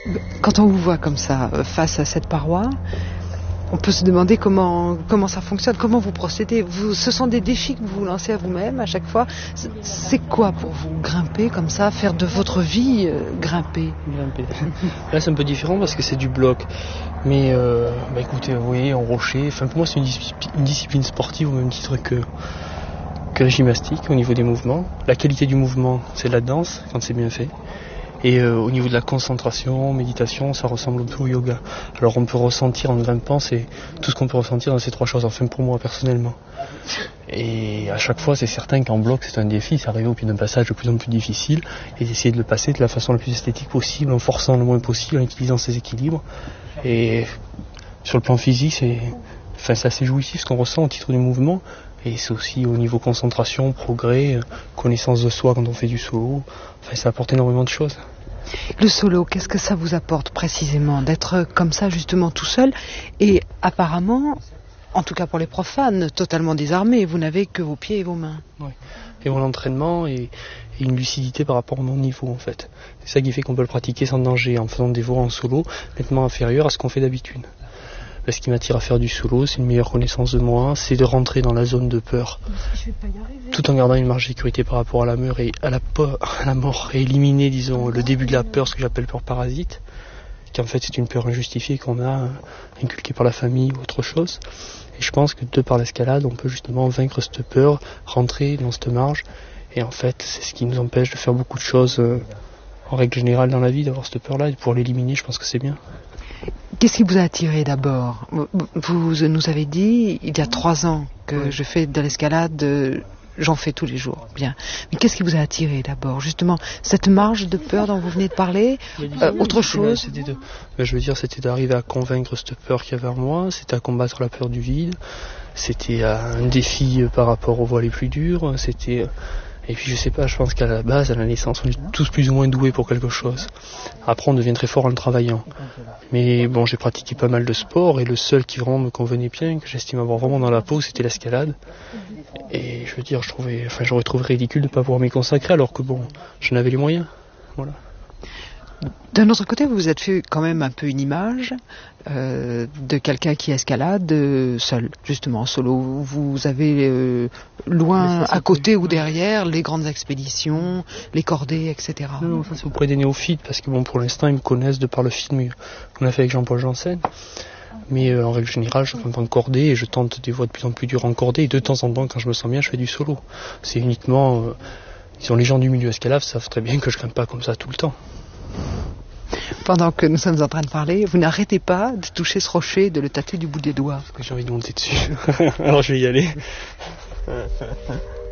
Quand on vous voit comme ça, face à cette paroi, on peut se demander comment ça fonctionne, comment vous procédez. Ce sont des défis que vous vous lancez à vous-même à chaque fois. C'est quoi pour vous, grimper comme ça, faire de votre vie grimper? Là, c'est un peu différent parce que c'est du bloc. Mais écoutez, vous voyez, en rocher, pour moi, c'est une discipline sportive au même titre que la gymnastique au niveau des mouvements. La qualité du mouvement, c'est la danse, quand c'est bien fait. Et au niveau de la concentration, méditation, ça ressemble un peu au yoga. Alors on peut ressentir en grimpant, c'est tout ce qu'on peut ressentir dans ces trois choses, enfin pour moi personnellement. Et à chaque fois, c'est certain qu'en bloc, c'est un défi, c'est arriver au pied d'un passage de plus en plus difficile, et d'essayer de le passer de la façon la plus esthétique possible, en forçant le moins possible, en utilisant ses équilibres. Et sur le plan physique, c'est assez jouissif ce qu'on ressent au titre du mouvement. Et c'est aussi au niveau concentration, progrès, connaissance de soi quand on fait du solo. Enfin, ça apporte énormément de choses. Le solo, qu'est-ce que ça vous apporte précisément d'être comme ça justement tout seul et apparemment, en tout cas pour les profanes, totalement désarmés, vous n'avez que vos pieds et vos mains. Oui. Et mon entraînement et une lucidité par rapport à mon niveau en fait. C'est ça qui fait qu'on peut le pratiquer sans danger en faisant des voies en solo nettement inférieures à ce qu'on fait d'habitude. Ce qui m'attire à faire du solo, c'est une meilleure connaissance de moi, c'est de rentrer dans la zone de peur, tout en gardant une marge de sécurité par rapport à la mort et à la mort, et éliminer, disons, le début de la peur, ce que j'appelle peur parasite, qui en fait c'est une peur injustifiée qu'on a inculquée par la famille ou autre chose. Et je pense que de par l'escalade, on peut justement vaincre cette peur, rentrer dans cette marge, et en fait c'est ce qui nous empêche de faire beaucoup de choses en règle générale dans la vie, d'avoir cette peur-là, et pour l'éliminer, je pense que c'est bien. Qu'est-ce qui vous a attiré d'abord? Vous nous avez dit, il y a 3 ans que je fais de l'escalade, j'en fais tous les jours, bien. Mais qu'est-ce qui vous a attiré d'abord? Justement, cette marge de peur dont vous venez de parler, autre chose? C'était d'arriver à convaincre cette peur qu'il y avait en moi, c'était à combattre la peur du vide, c'était un défi par rapport aux voies les plus dures, c'était... Et puis je sais pas, je pense qu'à la base, à la naissance, on est tous plus ou moins doués pour quelque chose. Après, on devient très fort en le travaillant. Mais bon, j'ai pratiqué pas mal de sports et le seul qui vraiment me convenait bien, que j'estime avoir vraiment dans la peau, c'était l'escalade. Et je veux dire, j'aurais trouvé ridicule de ne pas pouvoir m'y consacrer alors que bon, j'en avais les moyens. Voilà. D'un autre côté, vous vous êtes fait quand même un peu une image de quelqu'un qui escalade seul, justement en solo. Vous avez loin, à côté ou derrière, les grandes expéditions, les cordées, etc. Non, ça c'est auprès des néophytes, parce que bon, pour l'instant, ils me connaissent de par le film qu'on a fait avec Jean-Paul Janssen. Mais en règle générale, je grimpe en cordée et je tente des voies de plus en plus dures en cordée. Et de temps en temps, quand je me sens bien, je fais du solo. C'est uniquement... les gens du milieu escalade savent très bien que je grimpe pas comme ça tout le temps. Pendant que nous sommes en train de parler, vous n'arrêtez pas de toucher ce rocher, de le tâter du bout des doigts. Parce que j'ai envie de monter dessus. Alors je vais y aller.